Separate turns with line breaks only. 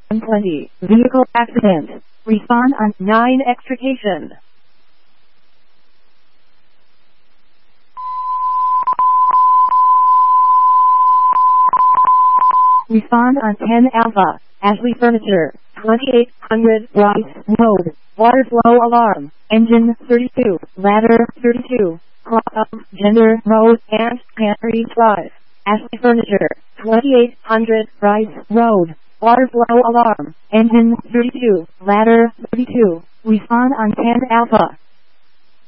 120. Vehicle accident. Respond on 9 extrication. Respond on 10 Alpha. Ashley Furniture. 2800 Rice Road. Water flow alarm. Engine 32. Ladder 32. Cross Gender Road and Henry Drive. Ashley Furniture. 2800 Rice Road. Water flow alarm. Engine 32. Ladder 32. Respond on 10 Alpha.